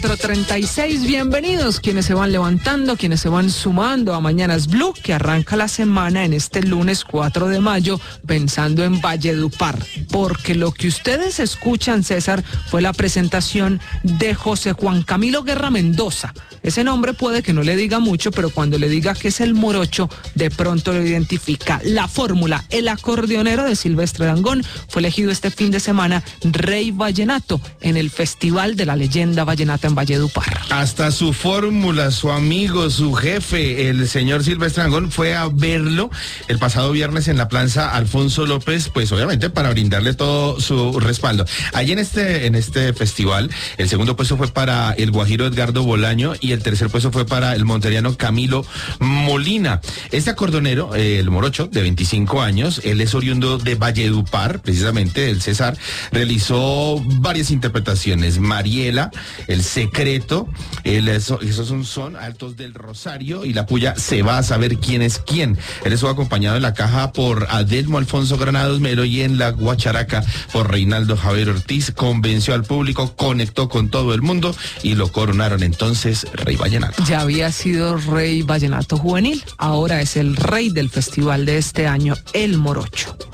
4:36, bienvenidos quienes se van levantando, quienes se van sumando a Mañanas Blue, que arranca la semana en este lunes 4 de mayo, pensando en Valledupar, porque lo que ustedes escuchan, César, fue la presentación de José Juan Camilo Guerra Mendoza. Ese nombre puede que no le diga mucho, pero cuando le diga que es el morocho, de pronto lo identifica. La fórmula, el acordeonero de Silvestre Dangond, fue elegido este fin de semana Rey Vallenato en el Festival de la Leyenda Vallenata en Valledupar. Hasta su fórmula, su amigo, su jefe, el señor Silvestre Dangond, fue a verlo el pasado viernes en la Plaza Alfonso López, pues obviamente para brindarle todo su respaldo. Allí en este festival, el segundo puesto fue para el guajiro Edgardo Bolaño y el tercer puesto fue para el monteriano Camilo Molina. Este acordeonero, el morocho, de 25 años, él es oriundo de Valledupar, precisamente, el César, realizó varias interpretaciones. Mariela, El Secreto, esos son Altos del Rosario y la puya Se va a saber quién es quién. Él estuvo acompañado en la caja por Adelmo Alfonso Granados Melo y en la guacharaca por Reinaldo Javier Ortiz. Convenció al público, conectó con todo el mundo y lo coronaron entonces Rey Vallenato. Ya había sido Rey Vallenato juvenil, ahora es el rey del festival de este año, el morocho.